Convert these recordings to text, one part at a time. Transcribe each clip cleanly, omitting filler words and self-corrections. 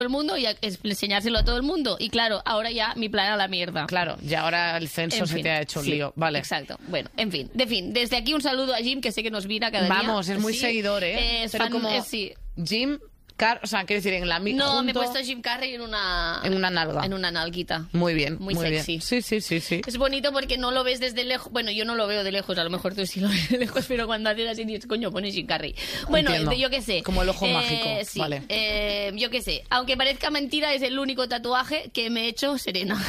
el mundo y enseñárselo a todo el mundo. Y claro, ahora ya mi plan a la mierda. Claro, ya ahora el censo se te ha hecho un lío. Vale. Exacto. Bueno, en fin. Desde aquí un saludo a Jim, que sé que nos mira cada día. Vamos, es muy seguidor, ¿eh? Es pero fan, como sí. Jim... O sea, quiero decir, en la No, junto... me he puesto Jim Carrey en una nalga. En una nalguita. Muy bien. Muy sexy. Bien. Sí. Es bonito porque no lo ves desde lejos. Bueno, yo no lo veo de lejos, a lo mejor tú sí lo ves de lejos, pero cuando haces así dices, coño, pones Jim Carrey. Bueno, Entiendo. yo qué sé. Como el ojo mágico. Sí. Vale. Yo qué sé. Aunque parezca mentira, es el único tatuaje que me he hecho Serena.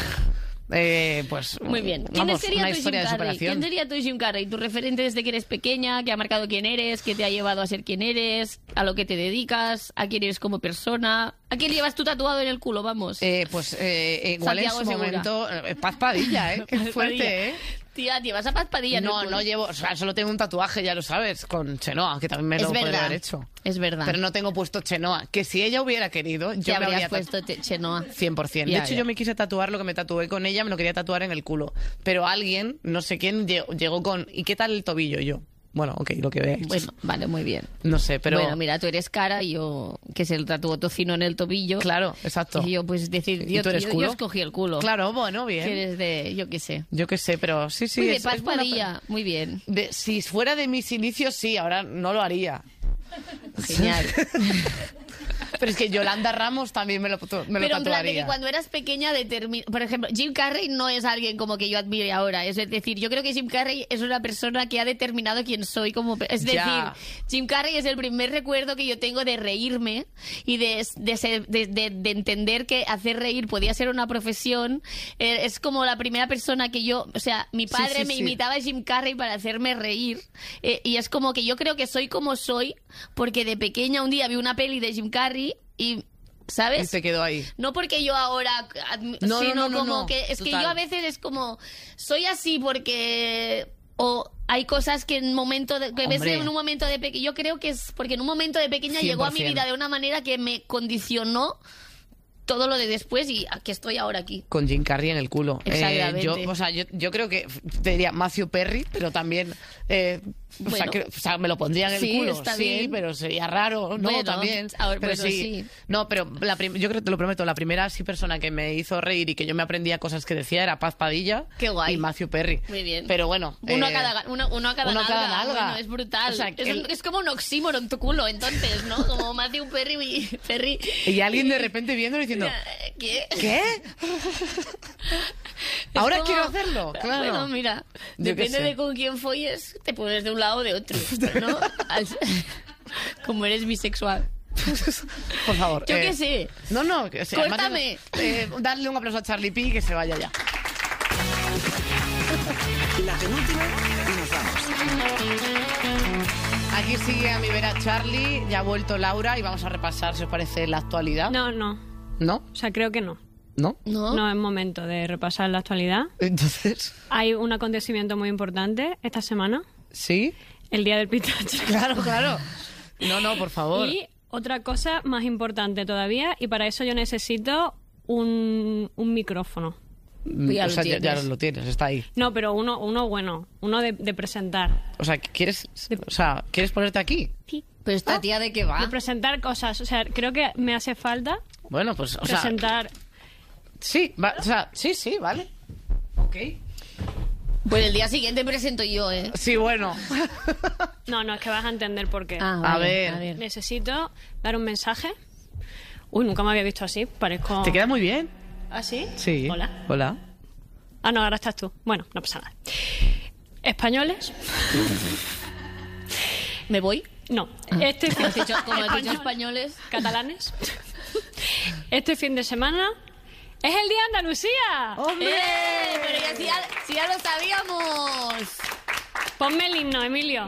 Pues muy bien. Vamos, sería una tu historia Jim de Carrey? superación. ¿Quién sería tu Jim Carrey? Tu referente desde que eres pequeña, que ha marcado quién eres, que te ha llevado a ser quien eres, a lo que te dedicas, a quién eres como persona. ¿A quién llevas tú tatuado en el culo? Vamos. Igual en su momento Paz Padilla, ¿eh? Qué fuerte, ¿eh? Tía, llevas a Paz Padilla en el culo. No llevo, o sea, solo tengo un tatuaje, ya lo sabes, con Chenoa, que también me lo podría haber hecho. Es verdad. Pero no tengo puesto Chenoa, que si ella hubiera querido, yo me habría puesto Chenoa. 100%. De hecho, yo me quise tatuar lo que me tatué con ella, me lo quería tatuar en el culo. Pero alguien, no sé quién, llegó con, ¿y qué tal el tobillo? Y yo, bueno, ok, lo que veáis. Bueno, vale, muy bien. No sé, pero... Bueno, mira, tú eres cara y yo, que se tatuó tocino en el tobillo. Claro, exacto. Y yo, pues, decir, ¿Y tú eres culo? Yo escogí el culo. Claro, bueno, bien. Que eres de, yo qué sé. Yo qué sé, pero sí. Muy de Paz Padilla, muy bien. Si fuera de mis inicios, sí, ahora no lo haría. Genial. Pero es que Yolanda Ramos también me lo tatuaría. Pero en plan de que cuando eras pequeña, por ejemplo, Jim Carrey no es alguien como que yo admire ahora. Es decir, yo creo que Jim Carrey es una persona que ha determinado quién soy como... Es decir, Jim Carrey es el primer recuerdo que yo tengo de reírme y de entender que hacer reír podía ser una profesión. Es como la primera persona que yo... O sea, mi padre me imitaba a Jim Carrey para hacerme reír. Y es como que yo creo que soy como soy porque de pequeña un día vi una peli de Jim Carrey y... ¿Sabes? Y se quedó ahí. No porque yo ahora... sino como que... Es total. que yo a veces es como... Soy así porque... O hay cosas que en momento que ves en un momento de pequeña... Yo creo que es porque en un momento de pequeña 100%. llegó a mi vida de una manera que me condicionó todo lo de después y que estoy ahora aquí. Con Jim Carrey en el culo. Exactamente. Yo creo que te diría Matthew Perry, pero también... Bueno, o sea, me lo pondría en el culo. Está sí, bien. pero sería raro. No, bueno, también. Ahora, pero bueno, sí. No, pero yo creo que te lo prometo, la primera persona que me hizo reír y que yo me aprendía cosas que decía era Paz Padilla. Qué guay. Y Matthew Perry. Muy bien. Pero bueno. Uno a cada nalga. Bueno, es brutal. O sea, es como un oxímoron en tu culo, entonces, ¿no? Como Matthew Perry y alguien de repente viendo y diciendo... ¿Qué? Ahora como... quiero hacerlo, claro. Bueno, mira, depende de con quién folles, te pones de un lado o de otro, ¿no? Como eres bisexual. Por favor. Yo qué sé. No, Córtame. Darle un aplauso a Charlie P y que se vaya ya. La penúltima y nos vamos. Aquí sigue a mi vera Charlie, ya ha vuelto Laura y vamos a repasar, si os parece, la actualidad. No. ¿No? O sea, creo que no. ¿No? No es momento de repasar la actualidad. Entonces... Hay un acontecimiento muy importante esta semana. ¿Sí? El Día del Pistacho. Claro. No, por favor. Y otra cosa más importante todavía, y para eso yo necesito un micrófono. Ya lo tienes, está ahí. No, pero uno bueno, uno de presentar. O sea, ¿quieres ponerte aquí? Sí. Pero esta tía, ¿de qué va? De presentar cosas. O sea, creo que me hace falta Bueno, pues, presentar... Sí, sí, vale. Ok. Pues el día siguiente presento yo, ¿eh? Sí, bueno. No, es que vas a entender por qué. A ver. Necesito dar un mensaje. Uy, nunca me había visto así. Parezco... ¿Te queda muy bien? ¿Ah, sí? Sí. Hola. Ah, no, ahora estás tú. Bueno, no pasa nada. ¿Españoles? ¿Me voy? No. Como has dicho españoles. ¿Catalanes? Este fin de semana es el Día de Andalucía. ¡Hombre! Pero ya lo sabíamos. Ponme el himno, Emilio.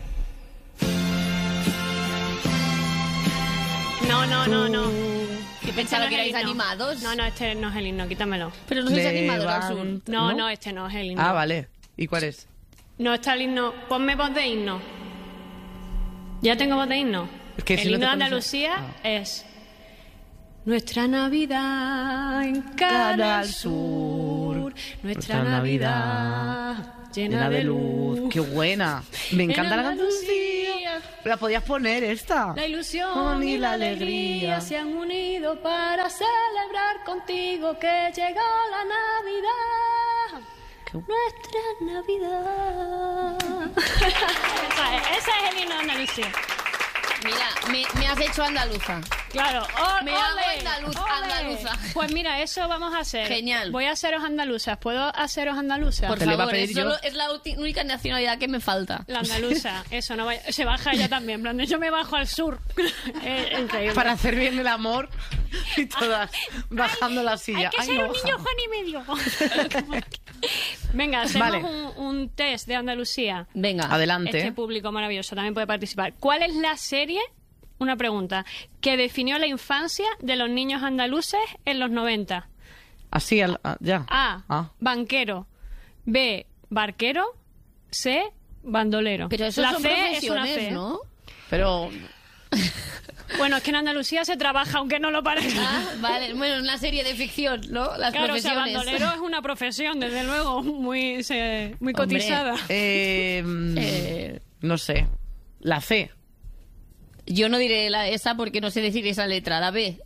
No. Yo pensaba que Este no es el erais himno. animados. No, este no es el himno, quítamelo. Pero no sois animador, Azul. No, este no es el himno. Ah, vale. ¿Y cuál es? No está el himno. Ponme voz de himno. ¿Ya tengo voz de himno? Es que el si no himno te de pones Andalucía es... Nuestra Navidad en Canal Sur. Nuestra Navidad llena de luz. ¡Qué buena! Me encanta la canción. Andalucía. La podías poner esta. La ilusión y la alegría se han unido para celebrar contigo que llegó la Navidad. Nuestra Navidad. Ese es el himno de Andalucía. Mira, me has hecho andaluza. Claro. Me hago andaluza. Pues mira, eso vamos a hacer. Genial. Voy a haceros andaluzas. ¿Puedo haceros andaluzas? Por Te le va a favor, pedir yo. es la única nacionalidad que me falta. La andaluza. Eso, no vaya... Se baja ella también. En plan, yo me bajo al sur. Increíble. Para hacer bien el amor y todas bajando la silla. Hay que ser un niño Juan y medio. Venga, hacemos Vale. un test de Andalucía. Venga. Adelante. Este público maravilloso también puede participar. ¿Cuál es la serie, una pregunta, que definió la infancia de los niños andaluces en los 90? Así, ya. A. Banquero. B. Barquero. C. Bandolero. Pero eso la son C profesiones, es una C. ¿no? Pero Bueno, es que en Andalucía se trabaja, aunque no lo parezca. Ah, vale. Bueno, una serie de ficción, ¿no? Las Claro, o sea, profesiones. bandolero es una profesión, desde luego, muy Hombre. cotizada. no sé. La C. Yo no diré esa porque no sé decir esa letra, la B.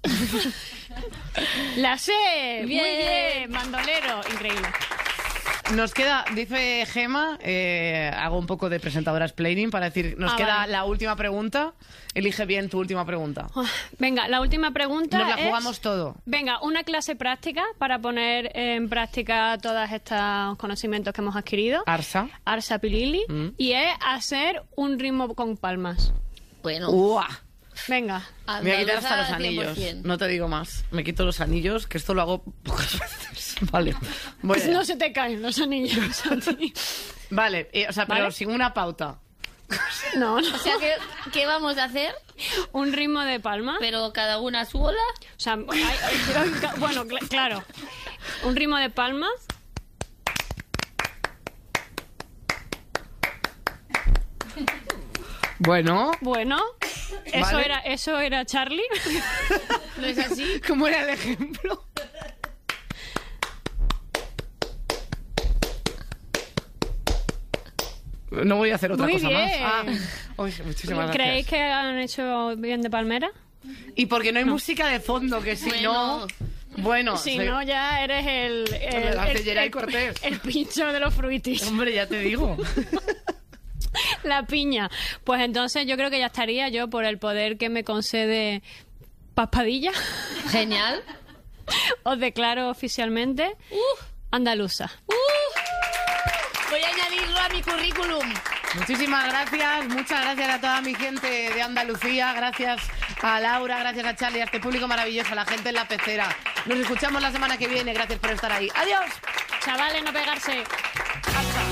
La C, muy Bien. bien, bandolero, increíble. Nos queda, dice Gema, hago un poco de presentadora explaining para decir, nos queda vale. la última pregunta. Elige bien tu última pregunta. Venga, la última pregunta Nos la es... jugamos todo. Venga, una clase práctica para poner en práctica todos estos conocimientos que hemos adquirido. Arsa. Arsa Pilili. Y es hacer un ritmo con palmas. Bueno. ¡Uah! Venga. Me voy a quitar hasta los andaluza anillos. 100%. No te digo más. Me quito los anillos, que esto lo hago pocas veces. Vale. Voy Pues allá. no se te caen los anillos a ti. Vale, o sea, pero ¿Vale? sin una pauta. No, no. O sea, ¿qué vamos a hacer? Un ritmo de palmas. Pero cada una a su bola. O sea, bueno, claro. Un ritmo de palmas. Bueno, Bueno, Vale. eso era Charlie. ¿No es así? ¿cómo era el ejemplo? No voy a hacer otra Muy cosa bien. más. Uy, muchísimas ¿Creéis gracias. que han hecho bien de palmera? Y porque no hay música de fondo, que si no... Bueno, Si soy- no, ya eres La Cellera y Cortés. el pincho de los fruitis. Hombre, ya te digo. La piña. Pues entonces yo creo que ya estaría yo por el poder que me concede Paspadilla. Genial. Os declaro oficialmente andaluza. Voy a añadirlo a mi currículum. Muchísimas gracias, muchas gracias a toda mi gente de Andalucía, gracias a Laura, gracias a Charlie, a este público maravilloso, a la gente en la pecera. Nos escuchamos la semana que viene, gracias por estar ahí. ¡Adiós! Chavales, no pegarse.